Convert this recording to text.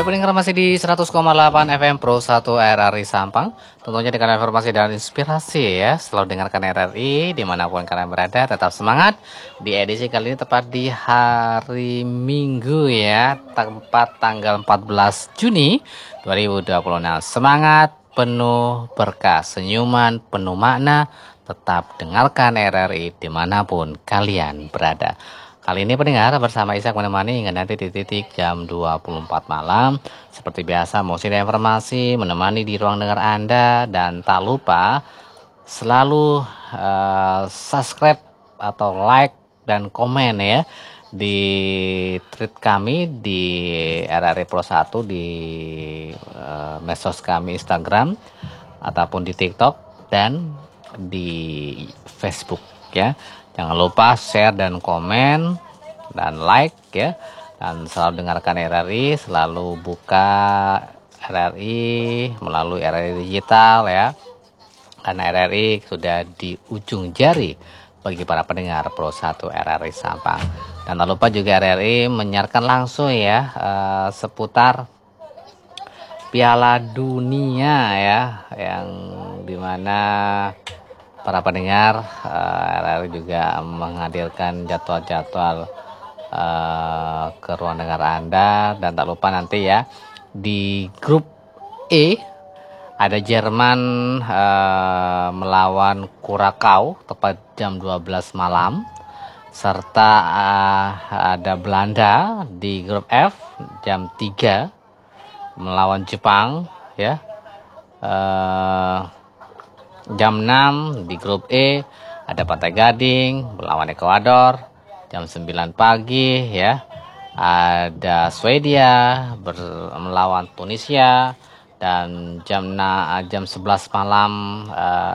pendengar masih di 100,8 FM Pro 1 RRI Sampang. Tentunya dengan informasi dan inspirasi ya. Selalu dengarkan RRI dimanapun kalian berada. Tetap semangat. Di edisi kali ini tepat di hari Minggu ya. Tepat tanggal 14 Juni 2020. Semangat penuh berkah, senyuman penuh makna. Tetap dengarkan RRI dimanapun kalian berada. Kali ini pendengar bersama Ishak menemani hingga nanti di titik jam 24 malam. Seperti biasa musik dan informasi menemani di ruang dengar Anda. Dan tak lupa selalu subscribe atau like dan komen ya di tweet kami di RRI Pro 1 di medsos kami Instagram ataupun di TikTok dan di Facebook ya. Jangan lupa share dan komen dan like ya. Dan selalu dengarkan RRI, selalu buka RRI melalui RRI digital ya. Karena RRI sudah di ujung jari bagi para pendengar Pro 1 RRI Sampang. Dan tak lupa juga RRI menyiarkan langsung ya seputar Piala Dunia ya, yang dimana para pendengar RRI juga menghadirkan jadwal-jadwal ke ruang dengar Anda. Dan tak lupa nanti ya di grup E ada Jerman melawan Kurakau tepat jam 12 malam. Serta ada Belanda di grup F jam 3 melawan Jepang ya. Jam 6 di grup E ada Pantai Gading melawan Ekuador jam 9 pagi ya. Ada Swedia melawan Tunisia dan jam 11 malam